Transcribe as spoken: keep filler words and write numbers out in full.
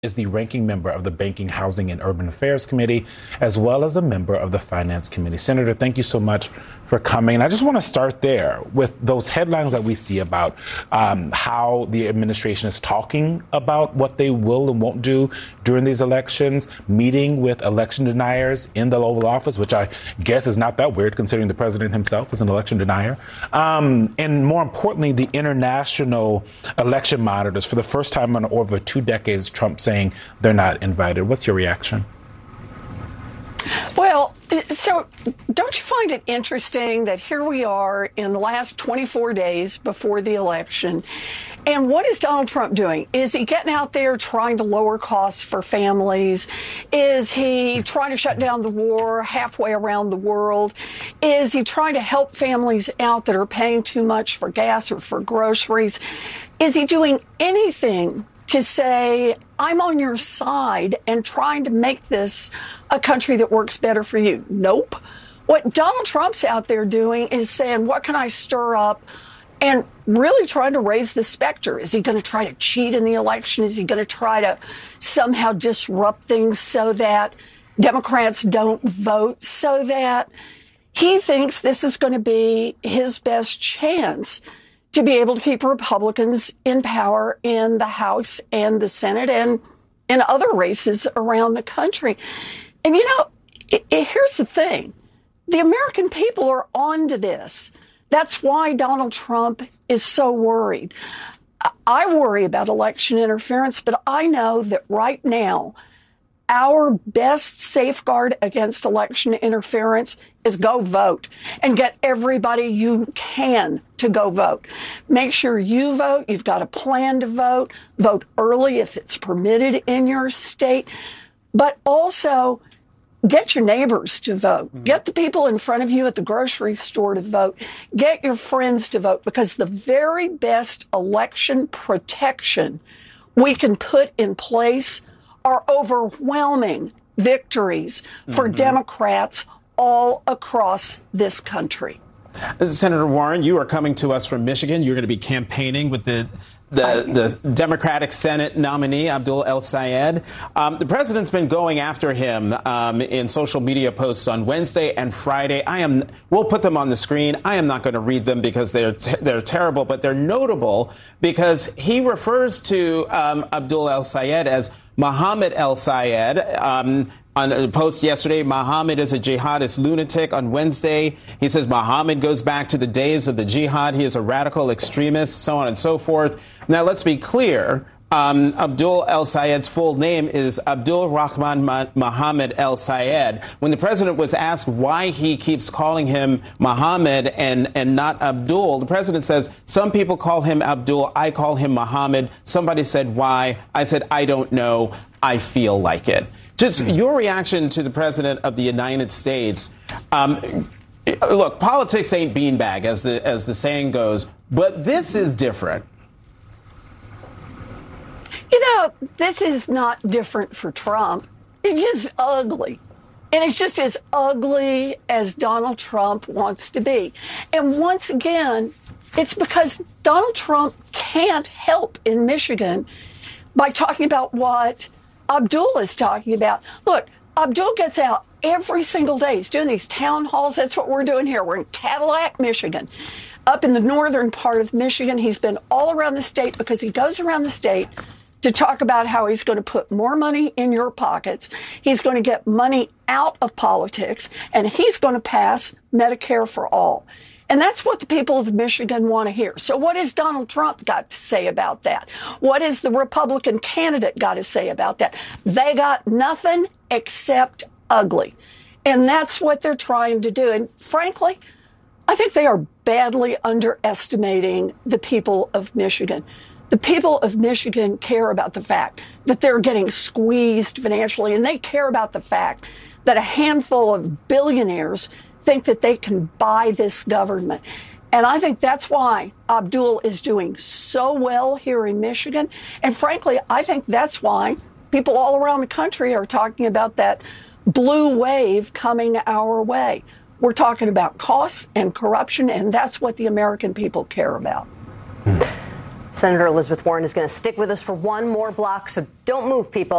is the ranking member of the Banking, Housing, and Urban Affairs Committee, as well as a member of the Finance Committee. Senator, thank you so much for coming. And I just want to start there with those headlines that we see about um, how the administration is talking about what they will and won't do during these elections, meeting with election deniers in the Oval Office, which I guess is not that weird considering the president himself is an election denier. Um, and more importantly, the international election monitors, for the first time in over two decades, Trump saying they're not invited. What's your reaction? Well, so don't you find it interesting that here we are in the last twenty-four days before the election, and what is Donald Trump doing? Is he getting out there trying to lower costs for families? Is he trying to shut down the war halfway around the world? Is he trying to help families out that are paying too much for gas or for groceries? Is he doing anything to say, I'm on your side and trying to make this a country that works better for you? Nope. What Donald Trump's out there doing is saying, what can I stir up? And really trying to raise the specter. Is he going to try to cheat in the election? Is he going to try to somehow disrupt things so that Democrats don't vote, so that he thinks this is going to be his best chance to be able to keep Republicans in power in the House and the Senate and in other races around the country? And, you know, it, it, here's the thing. The American people are on to this. That's why Donald Trump is so worried. I worry about election interference, but I know that right now, our best safeguard against election interference is go vote and get everybody you can to go vote. Make sure you vote. You've got a plan to vote. Vote early if it's permitted in your state. But also get your neighbors to vote. Mm-hmm. Get the people in front of you at the grocery store to vote. Get your friends to vote, because the very best election protection we can put in place are overwhelming victories for mm-hmm. Democrats all across this country. Senator Warren, you are coming to us from Michigan. You're going to be campaigning with the the, the Democratic Senate nominee, Abdul El-Sayed. Um, the president's been going after him um, in social media posts on Wednesday and Friday. I am. We'll put them on the screen. I am not going to read them because they're t- they're terrible, but they're notable because he refers to um, Abdul El-Sayed as Mohammed El-Sayed. Um, on a post yesterday, Mohammed is a jihadist lunatic. On Wednesday, he says Mohammed goes back to the days of the jihad. He is a radical extremist, so on and so forth. Now, let's be clear. Um, Abdul El-Sayed's full name is Abdul Rahman Mohammed El-Sayed. When the president was asked why he keeps calling him Mohammed and, and not Abdul, the president says, some people call him Abdul. I call him Mohammed. Somebody said why. I said, I don't know. I feel like it. Just your reaction to the president of the United States. Um, look, politics ain't beanbag, as the as the saying goes, but this is different. You know, this is not different for Trump. It's just ugly. And it's just as ugly as Donald Trump wants to be. And once again, it's because Donald Trump can't help in Michigan by talking about what Abdul is talking about. Look, Abdul gets out every single day. He's doing these town halls. That's what we're doing here. We're in Cadillac, Michigan, up in the northern part of Michigan. He's been all around the state because he goes around the state to talk about how he's going to put more money in your pockets. He's going to get money out of politics, and he's going to pass Medicare for all. And that's what the people of Michigan want to hear. So what has Donald Trump got to say about that? What has the Republican candidate got to say about that? They got nothing except ugly. And that's what they're trying to do. And frankly, I think they are badly underestimating the people of Michigan. The people of Michigan care about the fact that they're getting squeezed financially, and they care about the fact that a handful of billionaires think that they can buy this government. And I think that's why Abdul is doing so well here in Michigan. And frankly, I think that's why people all around the country are talking about that blue wave coming our way. We're talking about costs and corruption, and that's what the American people care about. Senator Elizabeth Warren is going to stick with us for one more block, so don't move, people.